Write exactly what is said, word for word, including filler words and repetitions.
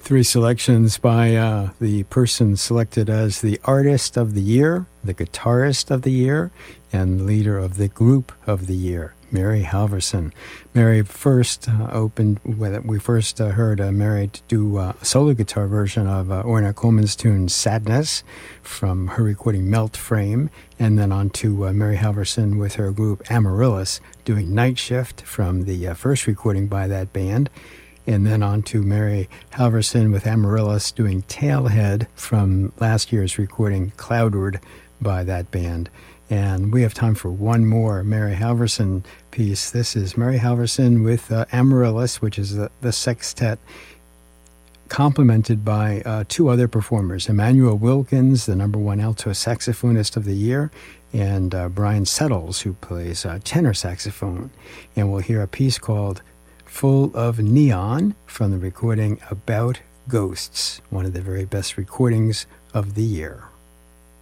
Three selections by uh, the person selected as the artist of the year, the guitarist of the year, and leader of the group of the year, Mary Halvorson. Mary first uh, opened, we first uh, heard uh, Mary do uh, a solo guitar version of uh, Ornette Coleman's tune Sadness from her recording Melt Frame, and then on to uh, Mary Halvorson with her group Amaryllis doing Night Shift from the uh, first recording by that band. And then on to Mary Halvorson with Amaryllis doing Tailhead from last year's recording Cloudward by that band. And we have time for one more Mary Halvorson piece. This is Mary Halvorson with uh, Amaryllis, which is the, the sextet, complemented by uh, two other performers, Emmanuel Wilkins, the number one alto saxophonist of the year, and uh, Brian Settles, who plays uh, tenor saxophone. And we'll hear a piece called Full of Neon from the recording About Ghosts, one of the very best recordings of the year.